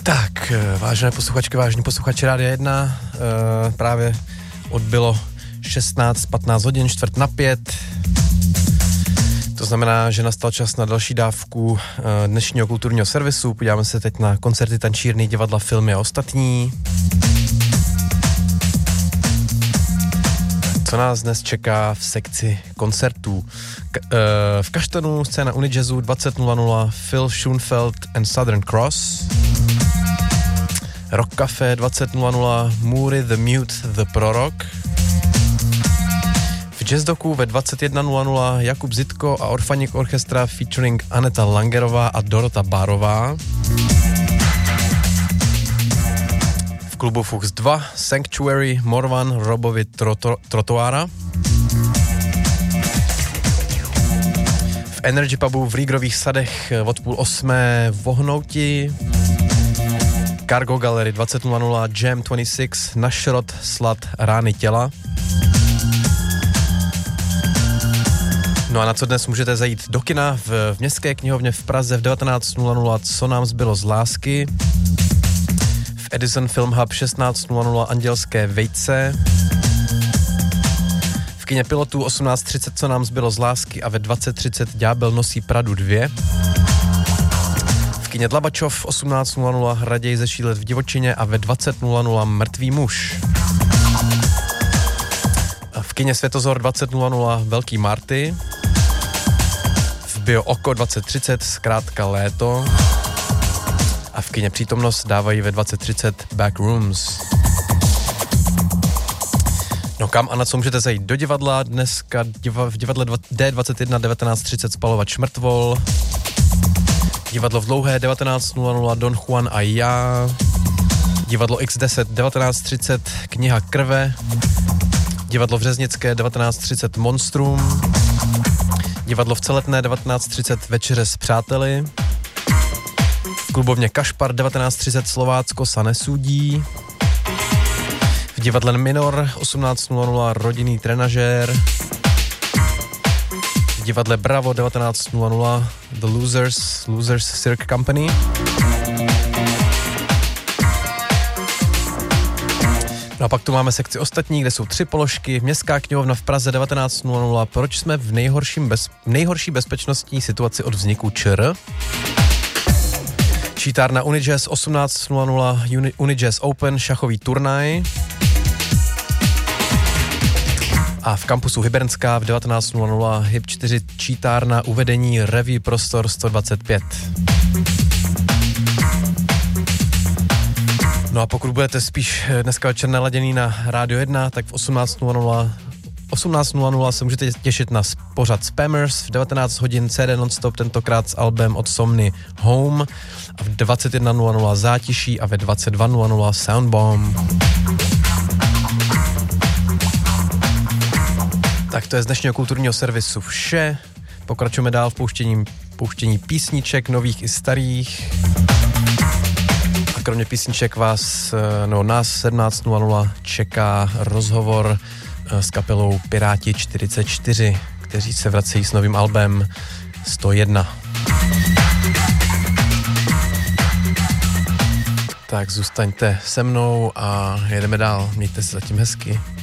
Tak, vážené posluchačky, vážení posluchači Rádia 1, právě odbylo 16:15 hodin, 4:45. To znamená, že nastal čas na další dávku dnešního kulturního servisu. Podíváme se teď na koncerty tančírny, divadla, filmy a ostatní. Co nás dnes čeká v sekci koncertů? V Kaštanu scéna Unijazzu 20:00 Phil Schoenfeld and Southern Cross. Rock Café 20:00 Můry, The Mute, The Prorok. V Jazzdoku ve 21:00 Jakub Zitko a Orfanik Orchestra featuring Aneta Langerová a Dorota Bárová. V klubu Fuchs 2 Sanctuary Morvan Robovi Trotoára. V Energy Pubu v Rígrových sadech od 7:30 Vohnouti. Cargo Gallery 20:00 Jam 26 Na šrot slad Rány těla. No a na co dnes můžete zajít do kina? V Městské knihovně v Praze v 19:00 Co nám zbylo z lásky. V Edison Film Hub 16:00 Andělské vejce. V kině Pilotů 18:30 Co nám zbylo z lásky a ve 20:30 Ďábel nosí Pradu 2. V kině Dlabačov 18:00 Raději zešílet v divočině a ve 20:00 Mrtvý muž. V kině Světozor 20:00 Velký Marty. V Bio Oko 20:30 Zkrátka léto. A v kině Přítomnost dávají ve 20:30 Backrooms. No kam a na co můžete zajít do divadla? Dneska v divadle D21 19:30 Spalovač mrtvol. Divadlo v Dlouhé 19:00 Don Juan a já. Divadlo X10 19:30 Kniha krve. Divadlo v Řeznické 19:30 Monstrum. Divadlo v Celetné 19:30 Večeře s přáteli. V klubovně Kašpar 19:30 Slovácko sa nesúdí. V divadle Minor 18:00 Rodinný trenažér. V divadle Bravo 19:00 The Losers Cirque Company. No a pak tu máme sekci ostatní, kde jsou 3 položky. Městská knihovna v Praze 19:00 Proč jsme v nejhorší bezpečnostní situaci od vzniku ČR. Čítárna Unijazz 18:00 Unijazz Open šachový turnaj. A v kampusu Hybernská v 19:00 Hyb 4 čítárna uvedení Revue Prostor 125. No a pokud budete spíš dneska večer naladěný na Rádio 1, tak v 18:00 se můžete těšit na pořad Spammers, v 19 hodin CD Nonstop, tentokrát s albem od Somny Home, a v 21:00 Zátiší a ve 22:00 Soundbomb. Tak to je z dnešního kulturního servisu vše. Pokračujeme dál v pouštění písniček, nových i starých. A kromě písniček nás 17:00 čeká rozhovor s kapelou Piráti 44, kteří se vracejí s novým albem 101. Tak zůstaňte se mnou a jedeme dál. Mějte se zatím hezky.